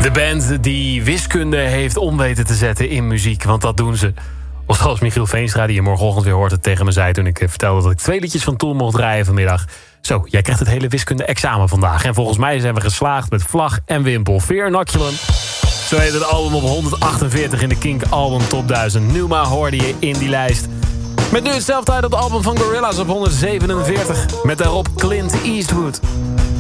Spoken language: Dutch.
De band die wiskunde heeft om weten te zetten in muziek. Want dat doen ze. Of zoals Michiel Veenstra, die je morgenochtend weer hoort, het tegen me zei toen ik vertelde dat ik 2 liedjes van Tool mocht draaien vanmiddag. Zo, jij krijgt het hele wiskunde-examen vandaag. En volgens mij zijn we geslaagd met vlag en wimpel. Fear Inoculum. Zo heet het album op 148 in de Kink Album Top 1000. Numa hoorde je in die lijst. Met nu het zelftijdelde album van Gorillaz op 147. Met daarop Clint Eastwood.